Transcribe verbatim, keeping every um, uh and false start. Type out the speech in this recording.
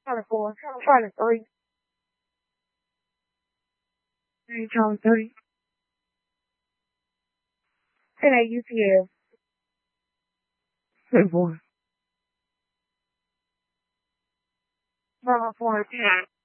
Charlie four, Charlie three, Hey, Charlie three, ten A U T F, ten four, Bravo four, ten.